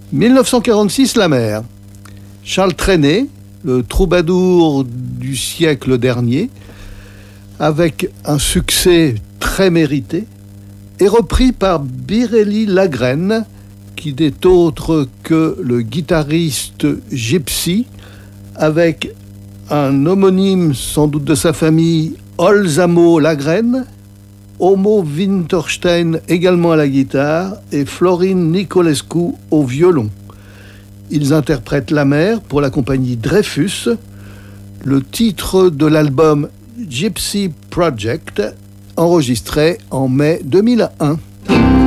1946, La Mer. Charles Trenet, le troubadour du siècle dernier, avec un succès très mérité, est repris par Biréli Lagrène, qui n'est autre que le guitariste Gypsy, avec un homonyme sans doute de sa famille, Olzamo Lagrène, Homo Winterstein également à la guitare et Florine Nicolescu au violon. Ils interprètent La Mer pour la compagnie Dreyfus, le titre de l'album Gypsy Project, enregistré en mai 2001.